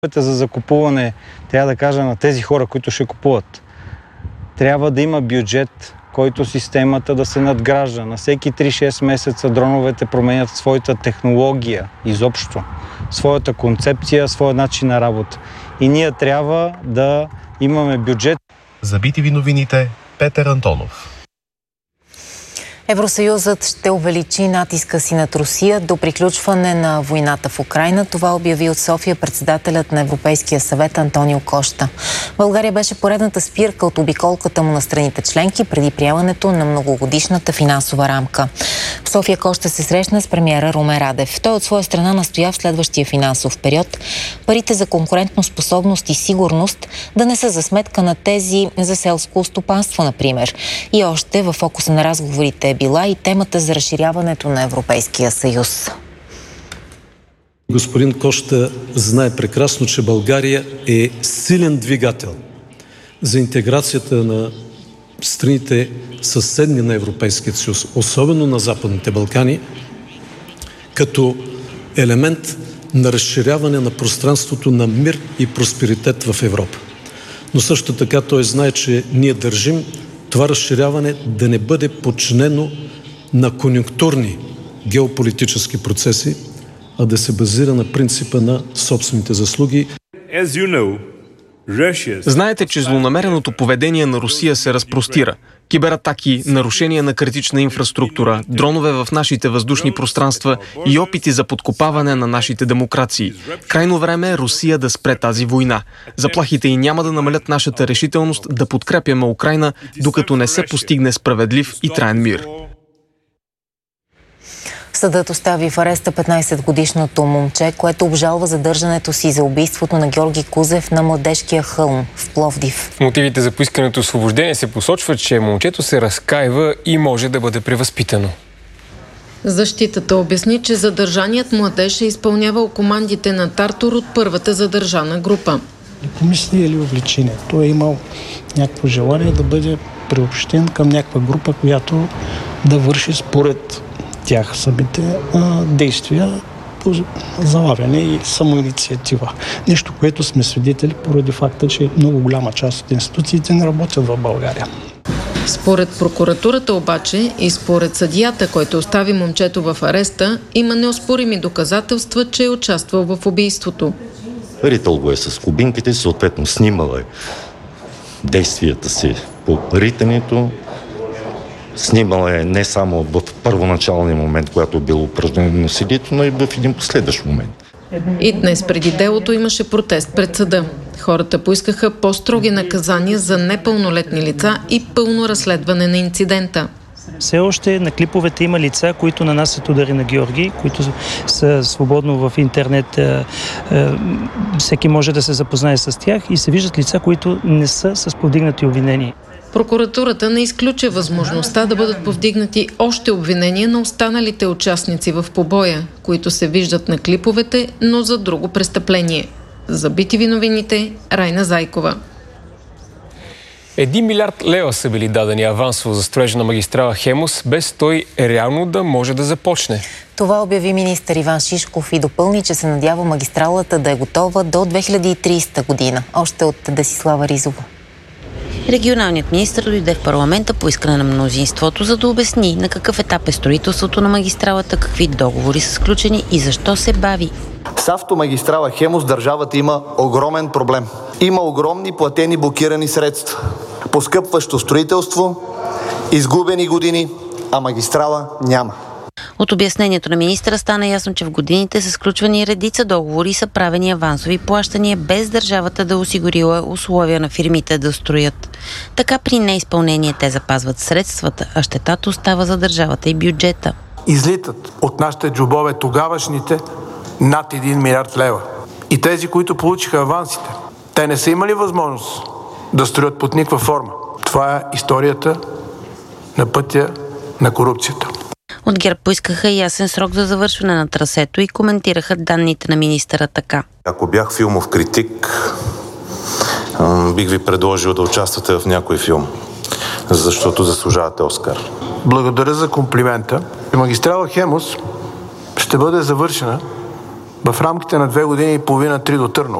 За закупуване, трябва да кажа на тези хора, които ще купуват. Трябва да има бюджет, който системата да се надгражда. На всеки 3-6 месеца дроновете променят своята технология изобщо, своята концепция, своя начин на работа. И ние трябва да имаме бюджет. За BTV новините, Петър Антонов. Евросъюзът ще увеличи натиска си над Русия до приключване на войната в Украйна. Това обяви от София председателят на Европейския съвет Антонио Кошта. България беше поредната спирка от обиколката му на страните членки преди приемането на многогодишната финансова рамка. В София Кошта се срещна с премиера Румен Радев. Той от своя страна настоя в следващия финансов период парите за конкурентоспособност и сигурност да не са за сметка на тези за селско стопанство, например. И още във фокуса на разговорите е била и темата за разширяването на Европейския съюз. Господин Кошта знае прекрасно, че България е силен двигател за интеграцията на страните съседни на Европейския съюз, особено на Западните Балкани, като елемент на разширяване на пространството на мир и просперитет в Европа. Но също така той знае, че ние държим това разширяване да не бъде подчинено на конюнктурни геополитически процеси, а да се базира на принципа на собствените заслуги. Знаете, че злонамереното поведение на Русия се разпростира. Кибератаки, нарушения на критична инфраструктура, дронове в нашите въздушни пространства и опити за подкопаване на нашите демокрации. Крайно време е Русия да спре тази война. Заплахите й няма да намалят нашата решителност да подкрепяме Украйна, докато не се постигне справедлив и траен мир. Съдът остави в ареста 15-годишното момче, което обжалва задържането си за убийството на Георги Кузев на Младежкия хълм в Пловдив. В мотивите за поисканото освобождение се посочва, че момчето се разкаива и може да бъде превъзпитано. Защитата обясни, че задържаният младеж е изпълнявал командите на Тартор от първата задържана група. Помисли или увлечение. Той е имал някакво желание да бъде приобщен към някаква група, която да върши според тях самите действия по залавяне и самоинициатива. Нещо, което сме свидетели поради факта, че много голяма част от институциите не работят в България. Според прокуратурата обаче и според съдията, който остави момчето в ареста, има неоспорими доказателства, че е участвал в убийството. Ритал го е с кубинките, съответно снимала е действията си по ритането. Снимала е не само в първоначалния момент, когато е било упражнено насилието, но и в един последващ момент. И днес преди делото имаше протест пред съда. Хората поискаха по-строги наказания за непълнолетни лица и пълно разследване на инцидента. Все още на клиповете има лица, които нанасят удари на Георги, които са свободно в интернет. Всеки може да се запознае с тях и се виждат лица, които не са с повдигнати обвинения. Прокуратурата не изключи възможността да бъдат повдигнати още обвинения на останалите участници в побоя, които се виждат на клиповете, но за друго престъпление. За BTV новините, Райна Зайкова. 1 милиард лева са били дадени авансово за строежа на магистрала Хемус, без той реално да може да започне. Това обяви министър Иван Шишков и допълни, че се надява магистралата да е готова до 2030 година. Още от Десислава Ризова. Регионалният министър дойде в парламента по искане на мнозинството, за да обясни на какъв етап е строителството на магистралата, какви договори са сключени и защо се бави. С автомагистрала Хемус държавата има огромен проблем. Има огромни платени блокирани средства. Поскъпващо строителство, изгубени години, а магистрала няма. От обяснението на министъра стана ясно, че в годините са сключвани редица договори и са правени авансови плащания, без държавата да осигурила условия на фирмите да строят. Така при неизпълнение те запазват средствата, а щетата остава за държавата и бюджета. Излитат от нашите джобове тогавашните над 1 милиард лева. И тези, които получиха авансите, те не са имали възможност да строят под никаква форма. Това е историята на пътя на корупцията. От ГЕРБ поискаха ясен срок за завършване на трасето и коментираха данните на министъра така. Ако бях филмов критик, бих ви предложил да участвате в някой филм, защото заслужавате Оскар. Благодаря за комплимента. Магистрала Хемус ще бъде завършена в рамките на 2 години и половина, 3 до Търново.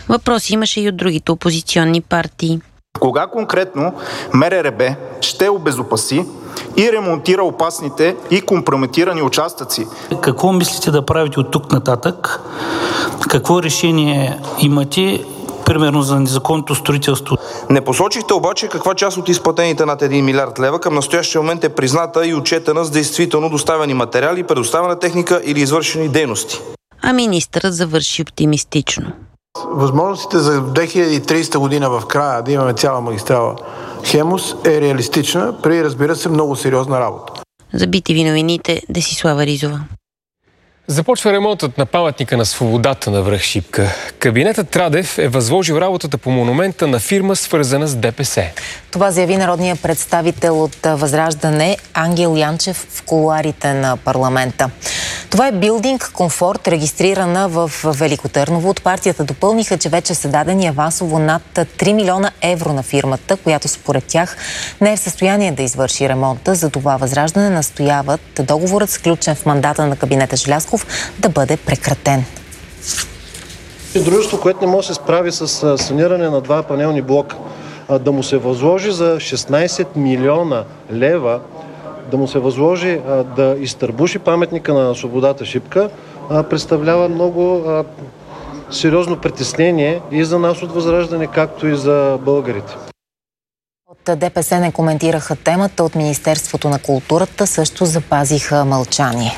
Въпроси имаше и от другите опозиционни партии. Кога конкретно МРРБ ще обезопаси и ремонтира опасните и компрометирани участъци? Какво мислите да правите от тук нататък? Какво решение имате, примерно за незаконното строителство? Не посочихте обаче каква част от изплатените над 1 милиард лева към настоящия момент е призната и отчетена с действително доставени материали, предоставена техника или извършени дейности. А министърът завърши оптимистично. Възможностите за 2030 година в края да имаме цяла магистрала Хемус е реалистична, при, разбира се, много сериозна работа. За BTV новините, Десислава Ризова. Започва ремонтът на паметника на свободата на връх Шипка. Кабинетът Радев е възложил работата по монумента на фирма, свързана с ДПС. Това заяви народният представител от Възраждане Ангел Янчев в кулоарите на парламента. Това е билдинг Комфорт, регистрирана в Велико Търново. От партията допълниха, че вече са дадени авансово над 3 милиона евро на фирмата, която според тях не е в състояние да извърши ремонта. За това Възраждане настояват договорът, сключен в мандата на кабинета Желязков, да бъде прекратен. Дружество, което не може да се справи с саниране на 2 панелни блока, да му се възложи за 16 милиона лева, да му се възложи да изтърбуши паметника на свободата Шипка, представлява много сериозно притеснение и за нас от Възраждане, както и за българите. От ДПС не коментираха темата, от Министерството на културата също запазиха мълчание.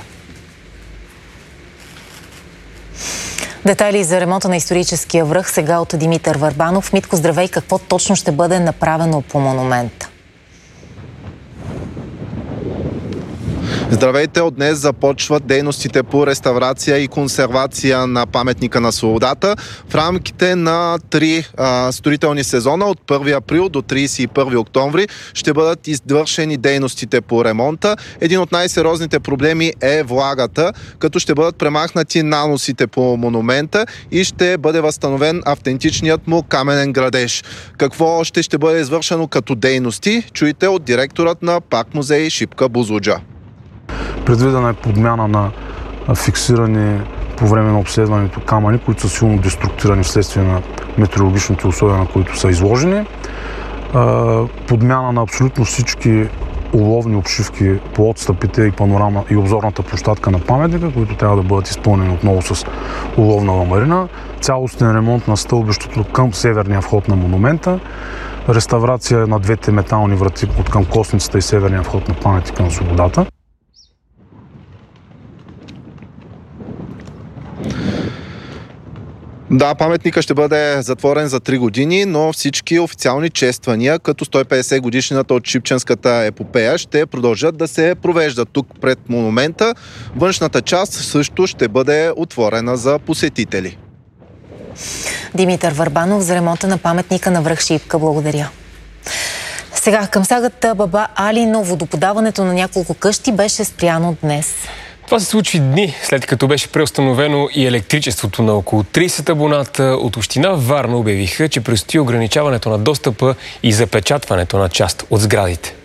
Детайли за ремонта на историческия връх сега от Димитър Върбанов. Митко, здравей! Какво точно ще бъде направено по монумента? Здравейте! От днес започват дейностите по реставрация и консервация на паметника на свободата в рамките на 3 строителни сезона от 1 април до 31 октомври ще бъдат извършени дейностите по ремонта. Един от най-сериозните проблеми е влагата, като ще бъдат премахнати наносите по монумента и ще бъде възстановен автентичният му каменен градеж. Какво още ще бъде извършено като дейности? Чуйте от директорът на Парк музей Шипка Бузлуджа. Предвидена е подмяна на фиксирани по време на обследването камъни, които са силно деструктирани вследствие на метеорологичните условия, на които са изложени. Подмяна на абсолютно всички уловни обшивки по отстъпите и панорама и обзорната площадка на паметника, които трябва да бъдат изпълнени отново с уловна ламарина. Цялостен ремонт на стълбището към северния вход на монумента. Реставрация на 2 метални врати от към косницата и северния вход на паметника на свободата. Да, паметника ще бъде затворен за 3 години, но всички официални чествания, като 150 годишнината от Шипченската епопея, ще продължат да се провеждат тук пред монумента. Външната част също ще бъде отворена за посетители. Димитър Върбанов за ремонта на паметника на връх Шипка. Благодаря. Сега към сагата Баба Али, но водоподаването на няколко къщи беше спряно днес. Това се случи дни след като беше преустановено и електричеството на около 30 абоната. От община Варна обявиха, че предстои ограничаването на достъпа и запечатването на част от сградите.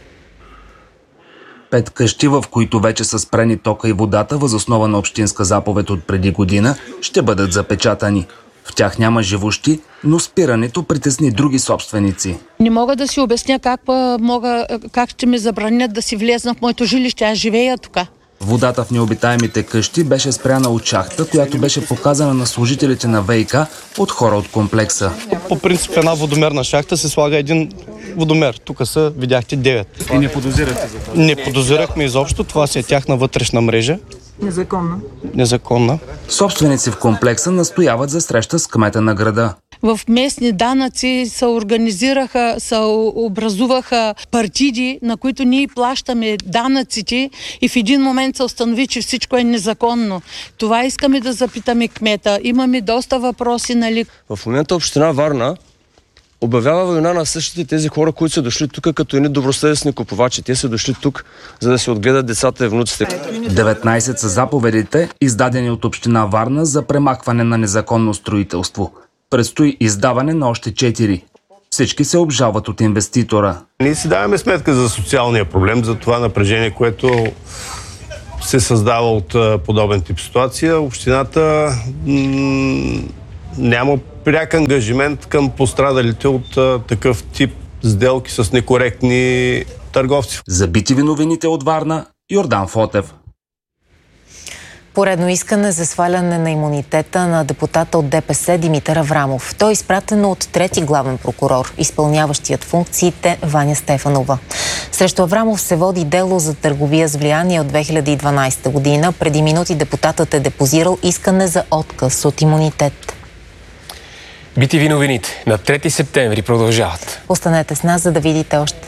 5 къщи, в които вече са спрени тока и водата, въз основа на общинска заповед от преди година, ще бъдат запечатани. В тях няма живущи, но спирането притесни други собственици. Не мога да си обясня как ще ми забранят да си влезна в моето жилище. Аз живея тук. Водата в необитаемите къщи беше спряна от шахта, която беше показана на служителите на ВиК от хора от комплекса. По принцип една водомерна шахта се слага един водомер. Тук са, видяхте, 9. И не подозирахте за това? Не подозирахме изобщо. Това си е тяхна вътрешна мрежа. Незаконна. Собственици в комплекса настояват за среща с кмета на града. В местни данъци се образуваха партиди, на които ние плащаме данъците и в един момент се установи, че всичко е незаконно. Това искаме да запитаме кмета. Имаме доста въпроси, нали? В момента община Варна обявява война на същите тези хора, които са дошли тук като едни добросъвестни купувачи. Те са дошли тук, за да се отгледат децата и внуците. 19 са заповедите, издадени от община Варна за премахване на незаконно строителство. Предстои издаване на още 4. Всички се обжалват от инвеститора. Ние си даваме сметка за социалния проблем, за това напрежение, което се създава от подобен тип ситуация. Общината няма пряк ангажимент към пострадалите от такъв тип сделки с некоректни търговци. За BTV новините от Варна, Йордан Фотев. Поредно искане за сваляне на имунитета на депутата от ДПС Димитър Аврамов. Той е изпратено от трети главен прокурор, изпълняващият функциите Ваня Стефанова. Срещу Аврамов се води дело за търговия с влияние от 2012 година. Преди минути депутатът е депозирал искане за отказ от имунитет. BTV новините на 3 септември продължават. Останете с нас, за да видите още.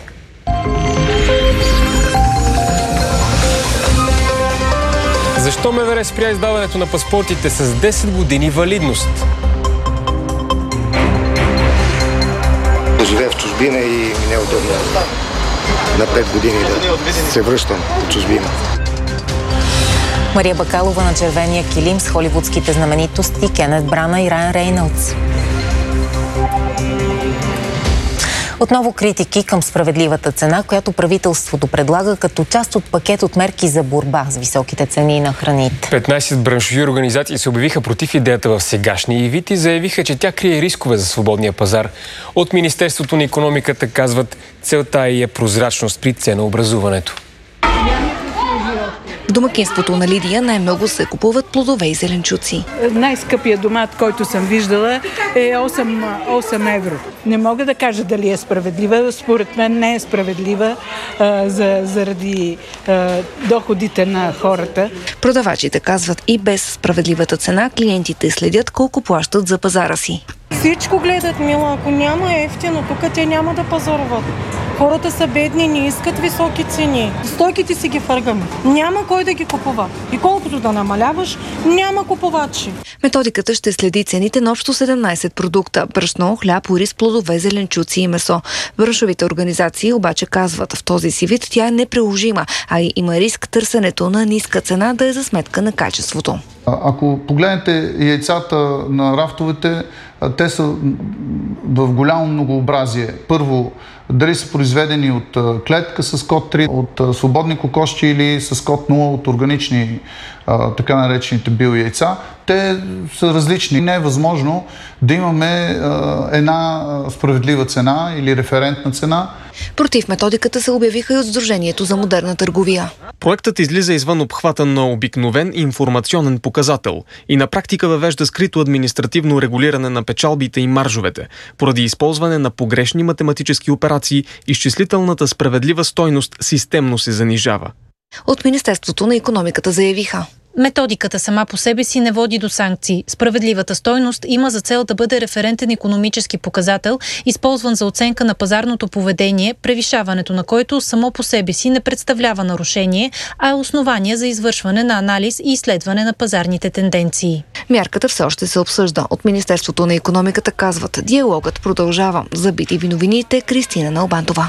Защо МВР спря издаването на паспортите с 10 години валидност? Да живея в чужбина и ми не е удобно на 5 години да се връщам от чужбина. Мария Бакалова на червения килим с холивудските знаменитости Кенет Брана и Райан Рейнълдс. Отново критики към справедливата цена, която правителството предлага като част от пакет от мерки за борба с високите цени на храните. 15 браншови организации се обявиха против идеята в сегашния вид и заявиха, че тя крие рискове за свободния пазар. От Министерството на икономиката казват, целта е прозрачност при ценообразуването. В домакинството на Лидия най-много се купуват плодове и зеленчуци. Най-скъпият домат, който съм виждала, е 8 евро. Не мога да кажа дали е справедлива. Според мен не е справедлива заради доходите на хората. Продавачите казват, и без справедливата цена клиентите следят колко плащат за пазара си. Всичко гледат, мила. Ако няма ефтино, тук те няма да пазаруват. Хората са бедни, не искат високи цени. Стойките си ги фъргаме. Няма кой да ги купува. И колкото да намаляваш, няма купувачи. Методиката ще следи цените на общо 17 продукта – брашно, хляб, ориз, плодове, зеленчуци и месо. Браншовите организации обаче казват, в този си вид тя е неприложима, а и има риск търсенето на ниска цена да е за сметка на качеството. Ако погледнете яйцата на рафтовете, те са в голямо многообразие. Първо, дали са произведени от клетка с код 3, от свободни кокошки или с код 0 от органични, така наречените биояйца. Те са различни. Не е възможно да имаме една справедлива цена или референтна цена. Против методиката се обявиха и от Сдружението за модерна търговия. Проектът излиза извън обхвата на обикновен информационен показател и на практика въвежда скрито административно регулиране на печалбите и маржовете. Поради използване на погрешни математически операции, изчислителната справедлива стойност системно се занижава. От Министерството на икономиката заявиха: методиката сама по себе си не води до санкции. Справедливата стойност има за цел да бъде референтен икономически показател, използван за оценка на пазарното поведение, превишаването на който само по себе си не представлява нарушение, а е основание за извършване на анализ и изследване на пазарните тенденции. Мярката все още се обсъжда. От Министерството на икономиката казват, диалогът продължава. За BTV новините, Кристина Налбантова.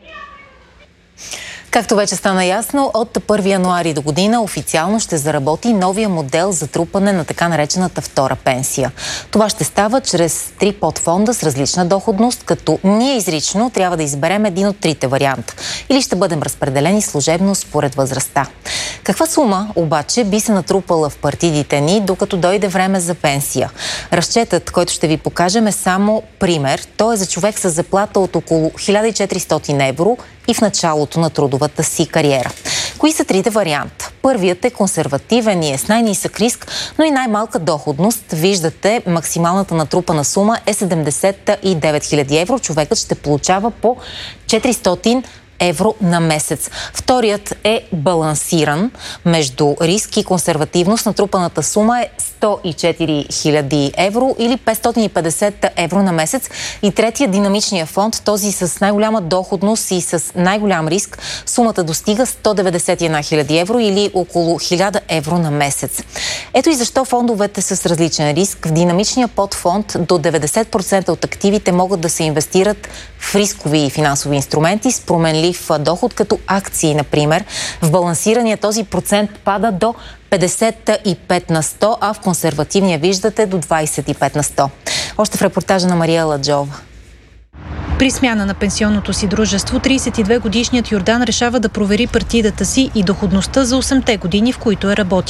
Както вече стана ясно, от 1 януари до година официално ще заработи новия модел за трупане на така наречената втора пенсия. Това ще става чрез 3 подфонда с различна доходност, като ние изрично трябва да изберем един от трите варианта. Или ще бъдем разпределени служебно според възрастта. Каква сума обаче би се натрупала в партидите ни, докато дойде време за пенсия? Разчетът, който ще ви покажем, е само пример. Той е за човек с заплата от около 1400 евро и в началото на трудовата си кариера. Кои са трите варианта? Първият е консервативен и е с най-нисък риск, но и най-малка доходност. Виждате, максималната натрупана сума е 79 000 евро. Човекът ще получава по 400 евро на месец. Вторият е балансиран между риск и консервативност. Натрупаната сума е 104 000 евро или 550 евро на месец. И третия, динамичния фонд, този с най-голяма доходност и с най-голям риск, сумата достига 191 000 евро или около 1000 евро на месец. Ето и защо фондовете с различен риск. В динамичния подфонд до 90% от активите могат да се инвестират в рискови финансови инструменти с променлив доход, като акции, например. В балансирания този процент пада до 55 на 100, а в консервативния виждате до 25 на 100. Още в репортажа на Мария Ладжова. При смяна на пенсионното си дружество, 32-годишният Йордан решава да провери партидата си и доходността за 8-те години, в които е работил.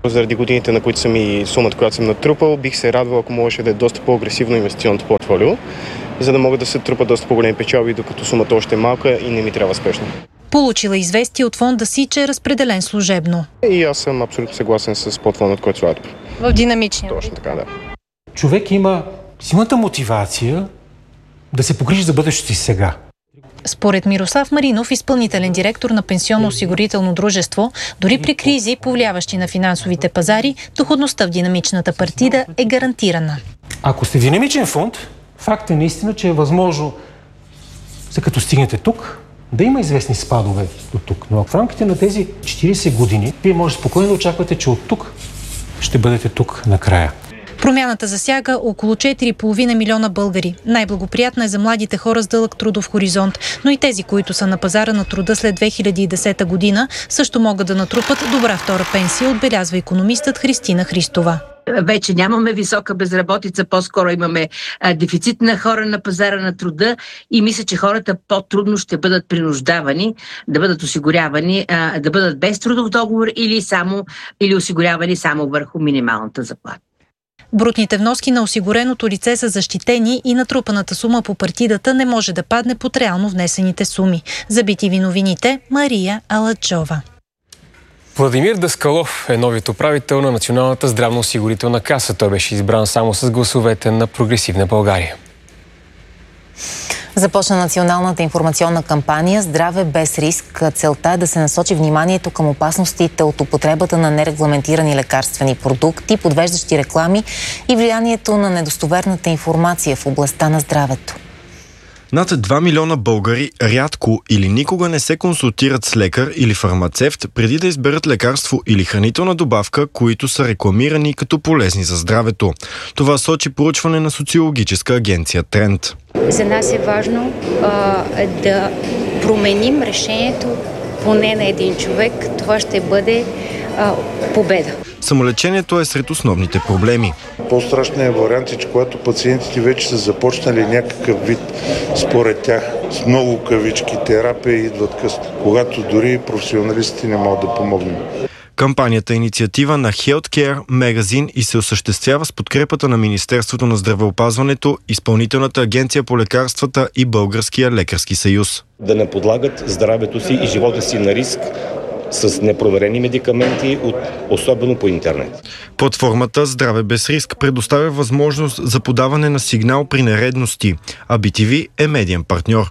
Заради годините, на които съм и сумата, която съм натрупал, бих се радвал, ако можеше да е доста по-агресивно инвестиционното портфолио, за да могат да се трупат доста по-големи печалби, докато сумата още е малка и не ми трябва спешно. Получила известие от фонда си, че е разпределен служебно. И аз съм абсолютно съгласен с подфондът, който слагат. В динамичния. Точно така, да. Човек има силната мотивация да се погрижи за бъдещето си сега. Според Мирослав Маринов, изпълнителен директор на пенсионно-осигурително дружество, дори при кризи, повлияващи на финансовите пазари, доходността в динамичната партида е гарантирана. Ако сте динамичен фонд, факт е наистина, че е възможно, след като стигнете тук, да има известни спадове до тук. Но в рамките на тези 40 години, вие може спокойно да очаквате, че от тук ще бъдете тук накрая. Промяната засяга около 4,5 милиона българи. Най-благоприятна е за младите хора с дълъг трудов хоризонт, но и тези, които са на пазара на труда след 2010 година, също могат да натрупат добра втора пенсия, отбелязва икономистът Христина Христова. Вече нямаме висока безработица, по-скоро имаме дефицит на хора на пазара на труда и мисля, че хората по-трудно ще бъдат принуждавани да бъдат осигурявани, да бъдат без трудов договор или осигурявани само върху минималната заплата. Брутните вноски на осигуреното лице са защитени и натрупаната сума по партидата не може да падне под реално внесените суми. За BTV новините, Мария Алачова. Владимир Даскалов е новият управител на Националната здравноосигурителна каса. Той беше избран само с гласовете на Прогресивна България. Започна националната информационна кампания "Здраве без риск". Целта е да се насочи вниманието към опасностите от употребата на нерегламентирани лекарствени продукти, подвеждащи реклами и влиянието на недостоверната информация в областта на здравето. Над 2 милиона българи рядко или никога не се консултират с лекар или фармацевт преди да изберат лекарство или хранителна добавка, които са рекламирани като полезни за здравето. Това сочи проучване на социологическа агенция Тренд. За нас е важно да променим решението поне на един човек. Това ще бъде победа. Самолечението е сред основните проблеми. По-страшният вариант е, че когато пациентите вече са започнали някакъв вид, според тях, с много кавички терапия, идват късно, когато дори професионалистите не могат да помогнат. Кампанията е инициатива на Healthcare Magazine и се осъществява с подкрепата на Министерството на здравеопазването, Изпълнителната агенция по лекарствата и Българския лекарски съюз. Да не подлагат здравето си и живота си на риск с непроверени медикаменти, особено по интернет. Платформата "Здраве без риск" предоставя възможност за подаване на сигнал при нередности, а BTV е медиен партньор.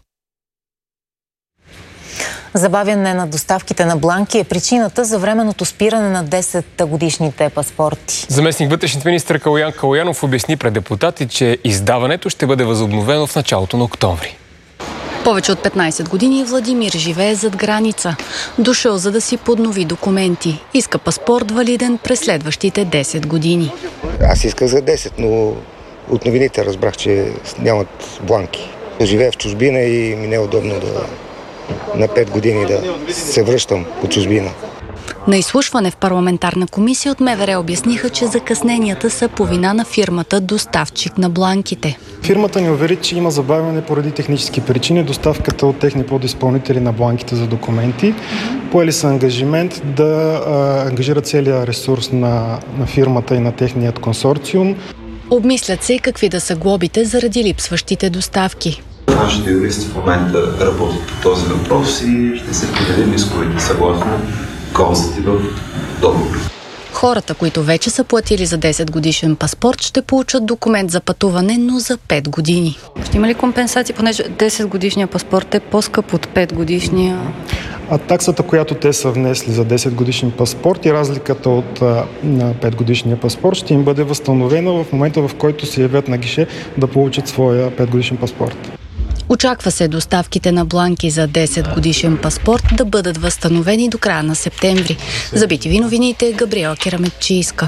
Забавяне на доставките на бланки е причината за временното спиране на 10-годишните паспорти. Заместник вътрешният министър Калоян Калоянов обясни пред депутати, че издаването ще бъде възобновено в началото на октомври. Повече от 15 години Владимир живее зад граница. Дошъл, за да си поднови документи. Иска паспорт валиден през следващите 10 години. Аз исках за 10, но от новините разбрах, че нямат бланки. Живея в чужбина и ми не е удобно на 5 години да се връщам от чужбина. На изслушване в парламентарна комисия от МВР обясниха, че закъсненията са по вина на фирмата доставчик на бланките. Фирмата ни увери, че има забавяне поради технически причини. Доставката от техни подизпълнители на бланките за документи. Поели са ангажимент да ангажират целия ресурс на фирмата и на техният консорциум. Обмислят се и какви да са глобите заради липсващите доставки. Нашите юристи в момента работят по този въпрос и ще се поделим рисковете съгласно клаузите в договор. Хората, които вече са платили за 10 годишен паспорт, ще получат документ за пътуване, но за 5 години. Ще има ли компенсации, понеже 10 годишния паспорт е по-скъп от 5 годишния? А таксата, която те са внесли за 10 годишен паспорт и разликата от 5 годишния паспорт ще им бъде възстановена в момента, в който се явят на гише да получат своя 5 годишен паспорт. Очаква се доставките на бланки за 10 годишен паспорт да бъдат възстановени до края на септември. За BTV новините Габриела Кераметчийска.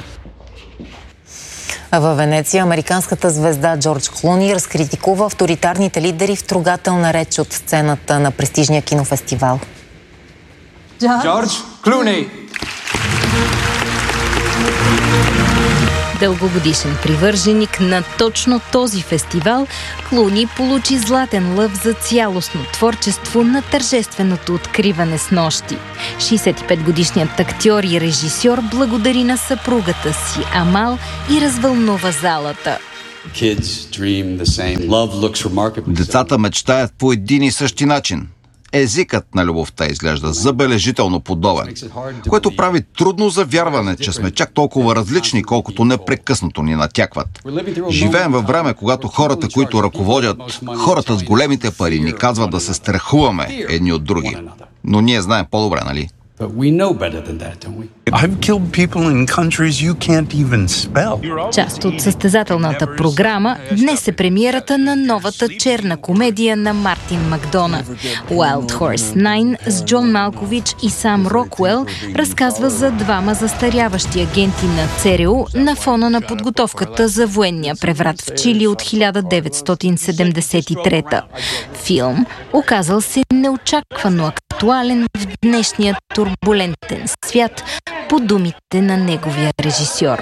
Във Венеция американската звезда Джордж Клуни разкритикува авторитарните лидери в трогателна реч от сцената на престижния кинофестивал. Джордж Клуни! Дългогодишен привърженик на точно този фестивал, Клуни получи златен лъв за цялостно творчество на тържественото откриване снощи. 65-годишният актьор и режисьор благодари на съпругата си Амал и развълнува залата. Децата мечтаят по един и същи начин. Езикът на любовта изглежда забележително подобен, което прави трудно за вярване, че сме чак толкова различни, колкото непрекъснато ни натякват. Живеем във време, когато хората, които ръководят, хората с големите пари, ни казват да се страхуваме едни от други. Но ние знаем по-добре, нали? Част от състезателната програма днес е премиерата на новата черна комедия на Мартин Макдона. Wild Horse 9 с Джон Малкович и Сам Рокуел разказва за двама застаряващи агенти на ЦРУ на фона на подготовката за военния преврат в Чили от 1973. Филм оказал се неочаквано актуален в днешния турбулентен свят, по думите на неговия режисьор.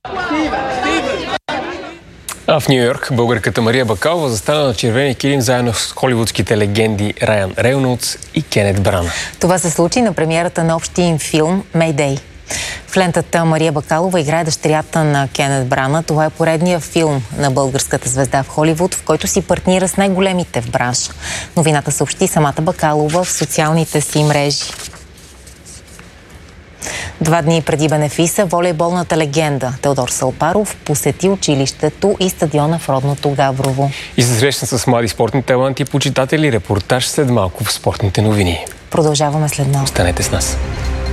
А в Ню-Йорк българката Мария Бакалова застана на червения килим заедно с холивудските легенди Райан Рейнолдс и Кенет Брана. Това се случи на премиерата на общия им филм «Мейдей». В лентата Мария Бакалова играе дъщерята на Кенет Брана. Това е поредният филм на българската звезда в Холивуд, в който си партнира с най-големите в бранша. Новината съобщи самата Бакалова в социалните си мрежи. 2 дни преди бенефиса, волейболната легенда Теодор Салпаров посети училището и стадиона в родното Габрово. И се срещна с млади спортни таланти и почитатели. Репортаж след малко в спортните новини. Продължаваме след малко. Останете с нас.